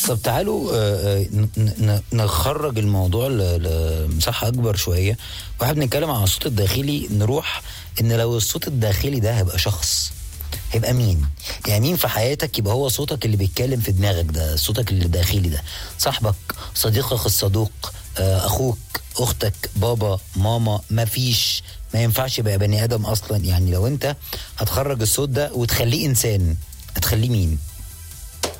طب تعالوا نخرج الموضوع لمساحة أكبر شوية. واحنا بنتكلم عن الصوت الداخلي، نروح إن لو الصوت الداخلي ده هيبقى شخص، هيبقى مين؟ يعني مين في حياتك يبقى هو صوتك اللي بيتكلم في دماغك ده، صوتك اللي داخلي ده؟ صاحبك، صديقك الصدوق، أخوك، أختك، بابا، ماما؟ ما ينفعش يبقى بني آدم أصلا. يعني لو أنت هتخرج الصوت ده وتخليه إنسان، هتخليه مين؟